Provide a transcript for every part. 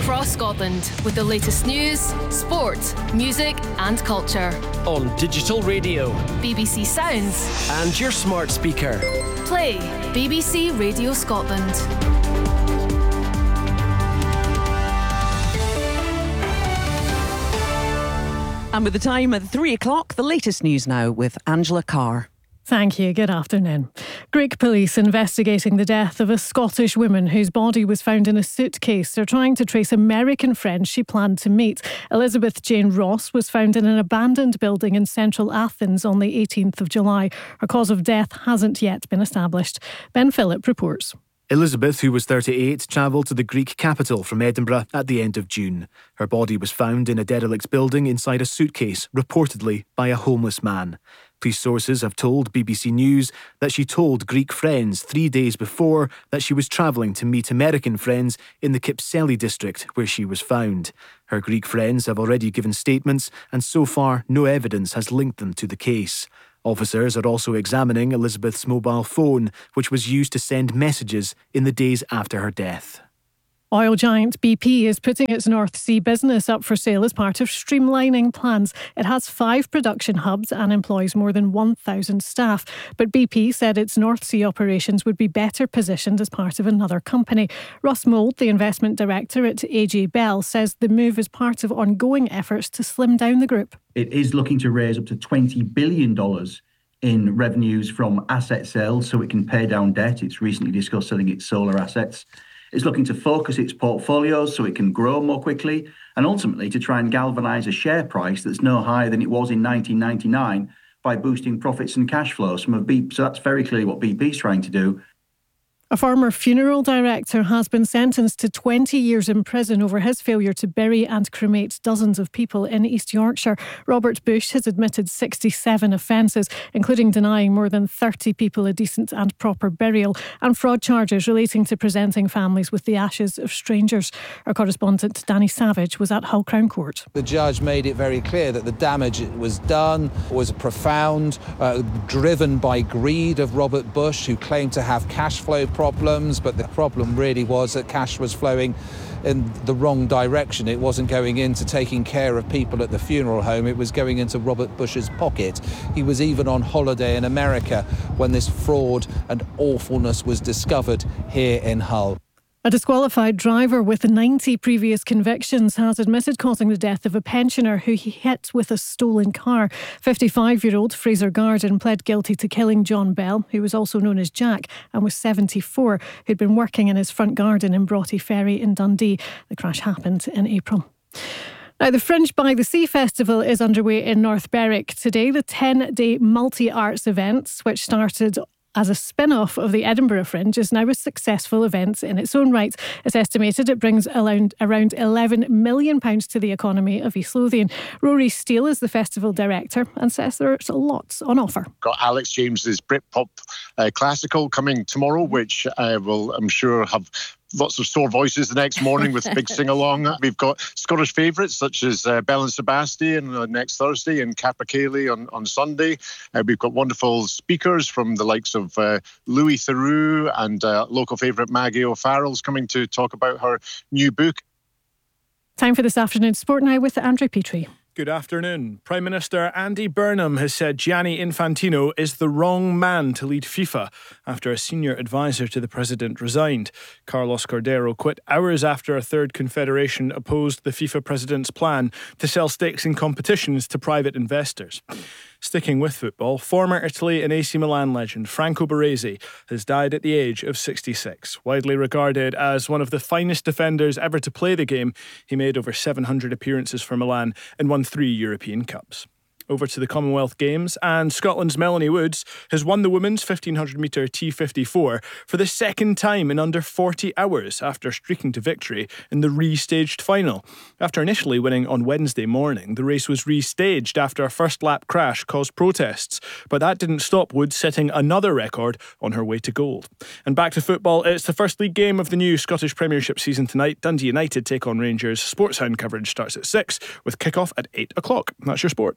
across Scotland with the latest news, sport, music and culture. On digital radio, BBC Sounds and your smart speaker. Play BBC Radio Scotland. And with the time at 3 o'clock, the latest news now with Angela Carr. Thank you. Good afternoon. Greek police investigating the death of a Scottish woman whose body was found in a suitcase. They're trying to trace American friends she planned to meet. Elizabeth Jane Ross was found in an abandoned building in central Athens on the 18th of July. Her cause of death hasn't yet been established. Ben Phillip reports. Elizabeth, who was 38, travelled to the Greek capital from Edinburgh at the end of June. Her body was found in a derelict building inside a suitcase, reportedly by a homeless man. Police sources have told BBC News that she told Greek friends 3 days before that she was travelling to meet American friends in the Kypseli district where she was found. Her Greek friends have already given statements and so far no evidence has linked them to the case. Officers are also examining Elizabeth's mobile phone, which was used to send messages in the days after her death. Oil giant BP is putting its North Sea business up for sale as part of streamlining plans. It has 5 production hubs and employs more than 1,000 staff. But BP said its North Sea operations would be better positioned as part of another company. Ross Mould, the investment director at AJ Bell, says the move is part of ongoing efforts to slim down the group. It is looking to raise up to $20 billion in revenues from asset sales so it can pay down debt. It's recently discussed selling its solar assets. It's looking to focus its portfolios so it can grow more quickly and ultimately to try and galvanise a share price that's no higher than it was in 1999 by boosting profits and cash flows from BP. So that's very clearly what BP's trying to do. A former funeral director has been sentenced to 20 years in prison over his failure to bury and cremate dozens of people in East Yorkshire. Robert Bush has admitted 67 offences, including denying more than 30 people a decent and proper burial, and fraud charges relating to presenting families with the ashes of strangers. Our correspondent Danny Savage was at Hull Crown Court. The judge made it very clear that the damage that was done was profound, driven by greed of Robert Bush, who claimed to have cash flow problems, but the problem really was that cash was flowing in the wrong direction. It wasn't going into taking care of people at the funeral home, it was going into Robert Bush's pocket. He was even on holiday in America when this fraud and awfulness was discovered here in Hull. A disqualified driver with 90 previous convictions has admitted causing the death of a pensioner who he hit with a stolen car. 55-year-old Fraser Garden pled guilty to killing John Bell, who was also known as Jack and was 74, who'd been working in his front garden in Broughty Ferry in Dundee. The crash happened in April. Now, the Fringe by the Sea Festival is underway in North Berwick today. The 10-day multi-arts event, which started as a spin-off of the Edinburgh Fringe, is now a successful event in its own right. It's estimated it brings around £11 million to the economy of East Lothian. Rory Steele is the festival director and says there's lots on offer. Got Alex James's Britpop classical coming tomorrow, which will, I'm sure, have lots of sore voices the next morning with big sing-along. We've got Scottish favourites such as Belle and Sebastian next Thursday and Capercaillie on Sunday. We've got wonderful speakers from the likes of Louis Theroux and local favourite Maggie O'Farrell's coming to talk about her new book. Time for this afternoon's Sport Now with Andrew Petrie. Good afternoon. Prime Minister Andy Burnham has said Gianni Infantino is the wrong man to lead FIFA after a senior advisor to the president resigned. Carlos Cordero quit hours after a third confederation opposed the FIFA president's plan to sell stakes in competitions to private investors. Sticking with football, former Italy and AC Milan legend Franco Baresi has died at the age of 66. Widely regarded as one of the finest defenders ever to play the game, he made over 700 appearances for Milan and won 3 European Cups. Over to the Commonwealth Games, and Scotland's Melanie Woods has won the women's 1500-metre T54 for the second time in under 40 hours after streaking to victory in the restaged final. After initially winning on Wednesday morning, the race was restaged after a first-lap crash caused protests, but that didn't stop Woods setting another record on her way to gold. And back to football, it's the first league game of the new Scottish Premiership season tonight. Dundee United take on Rangers. Sportshound coverage starts at 6 with kick-off at 8 o'clock. That's your sport.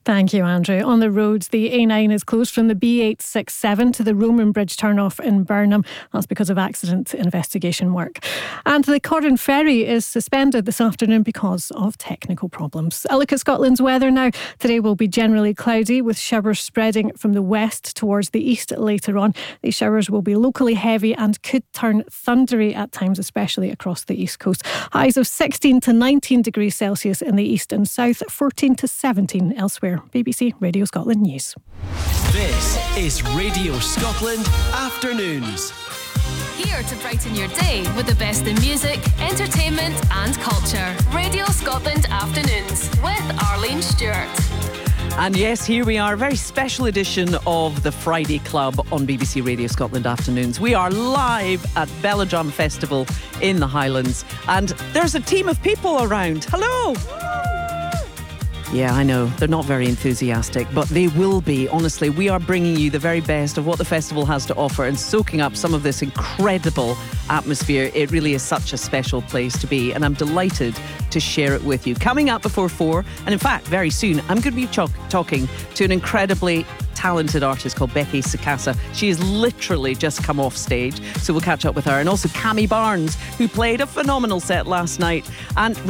Thank you, Andrew. On the roads, the A9 is closed from the B867 to the Roman Bridge turnoff in Burnham. That's because of accident investigation work. And the Corran Ferry is suspended this afternoon because of technical problems. A look at Scotland's weather now. Today will be generally cloudy with showers spreading from the west towards the east later on. These showers will be locally heavy and could turn thundery at times, especially across the east coast. Highs of 16 to 19 degrees Celsius in the east and south, 14 to 17 elsewhere. BBC Radio Scotland News. This is Radio Scotland Afternoons. Here to brighten your day with the best in music, entertainment and culture. Radio Scotland Afternoons with Arlene Stewart. And yes, here we are, a very special edition of the Friday Club on BBC Radio Scotland Afternoons. We are live at Belladrum Festival in the Highlands, and there's a team of people around. Hello! Yeah, I know, they're not very enthusiastic, but they will be. Honestly, we are bringing you the very best of what the festival has to offer and soaking up some of this incredible atmosphere. It really is such a special place to be, and I'm delighted to share it with you. Coming up before 4, and in fact, very soon, I'm going to be talking to an incredibly talented artist called Becky Sakasa. She has literally just come off stage, so we'll catch up with her. And also Cami Barnes, who played a phenomenal set last night. And